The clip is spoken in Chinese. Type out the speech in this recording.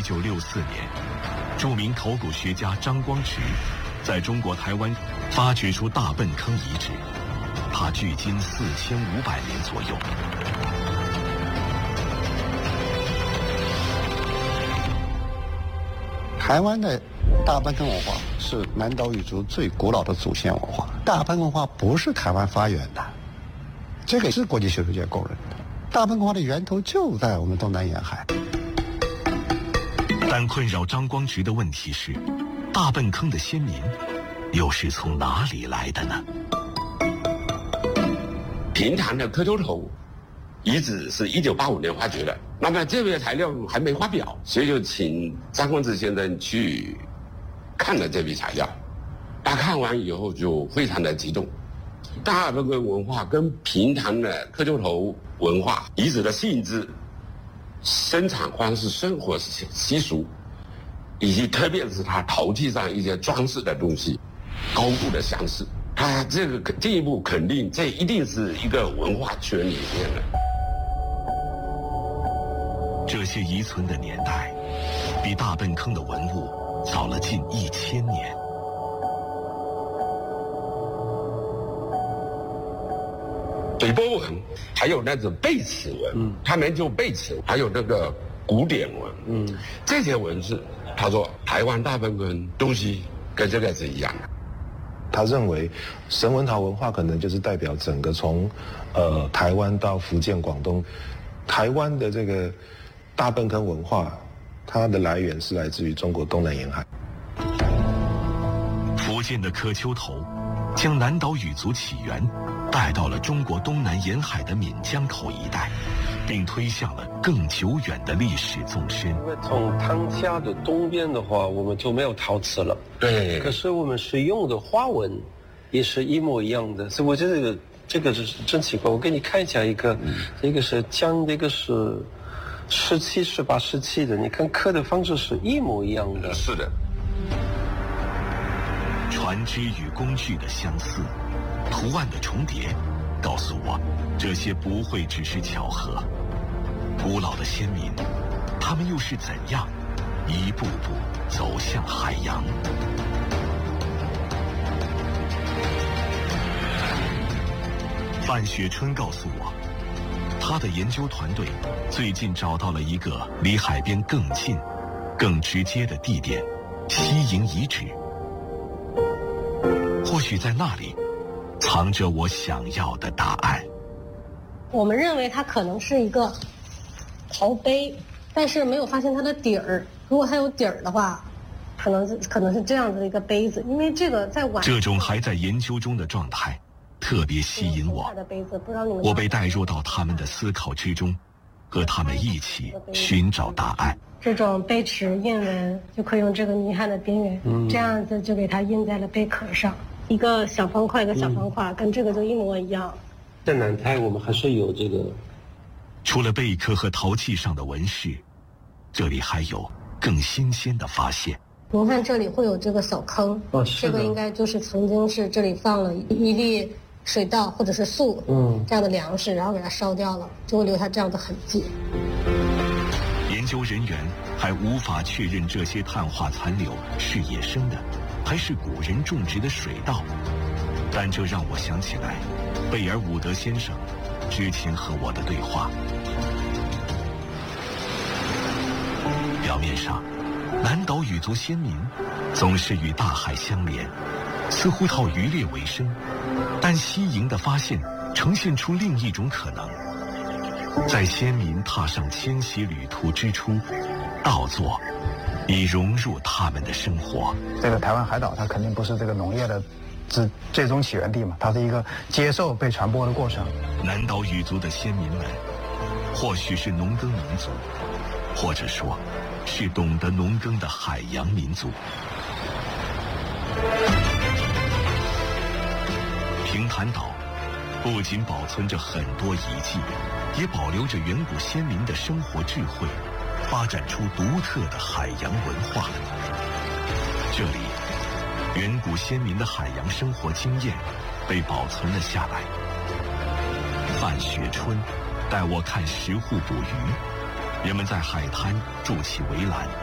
1964年，著名考古学家张光直在中国台湾发掘出大笨坑遗址，它距今4500年左右。 台湾的大笨坑文化是南岛语族最古老的祖先文化。大笨文化不是台湾发源的，这个是国际学术界公认的。大笨文化的源头就在我们东南沿海。 但困扰张光直的问题是，大笨坑的先民又是从哪里来的呢？ 平潭的磕头头遗址是1985年发掘的，那么这个材料还没发表，所以就请张光直先生去看了这批材料。他看完以后就非常的激动。大笨坑文化跟平潭的磕头头文化遗址的性质、生产方式、生活习俗，以及特别是它陶器上一些装饰的东西，高度的相似。他这个进一步肯定，这一定是一个文化圈里面的。 这些遗存的年代，比大笨坑的文物早了近1000年。 水波纹，还有那种贝齿纹，他们就贝齿，还有那个古典纹，这些文字，他说台湾大笨坑东西跟这个是一样的。 他认为神文陶文化可能就是代表整个从台湾到福建、广东，台湾的这个大笨坑文化，它的来源是来自于中国东南沿海。 福建的磕丘头将南岛语族起源带到了中国东南沿海的闽江口一带，并推向了更久远的历史纵深。 因为从汤家的东边的话，我们就没有陶瓷了。 对。 可是我们使用的花纹也是一模一样的，所以我觉得这个是真奇怪。我给你看一下一个，一个是江，一个是17、18、17的，你看刻的方式是一模一样的。 是的。 船只与工具的相似，图案的重叠，告诉我，这些不会只是巧合。古老的先民，他们又是怎样一步步走向海洋？范雪春告诉我，他的研究团队最近找到了一个离海边更近、更直接的地点——西营遗址。或许在那里藏着我想要的答案。 我们认为它可能是一个陶杯，但是没有发现它的底儿。如果它有底儿的话，可能是这样子的一个杯子，因为这个在晚这种还在研究中的状态特别吸引我。我被带入到他们的思考之中，和他们一起寻找答案。 这种杯齿印纹就可以用这个泥汉的边缘，这样子就给它印在了贝壳上。一个小方块，一个小方块，跟这个就一模一样。 在南台我们还是有这个。 除了贝壳和陶器上的纹饰，这里还有更新鲜的发现。 您看这里会有这个小坑，这个应该就是曾经是这里放了一粒水稻或者是粟，这样的粮食，然后给它烧掉了，就会留下这样的痕迹。 研究人员还无法确认这些碳化残留是野生的，还是古人种植的水稻，但这让我想起来贝尔伍德先生之前和我的对话。表面上，南岛语族先民总是与大海相连，似乎靠渔猎为生，但西营的发现呈现出另一种可能。在先民踏上迁徙旅途之初，稻作已融入他们的生活。 这个台湾海岛它肯定不是这个农业的最终起源地嘛，它是一个接受被传播的过程。 南岛语族的先民们或许是农耕民族，或者说是懂得农耕的海洋民族。平潭岛不仅保存着很多遗迹，也保留着远古先民的生活智慧，发展出独特的海洋文化。这里远古先民的海洋生活经验被保存了下来。范雪春带我看石户捕鱼，人们在海滩筑起围栏，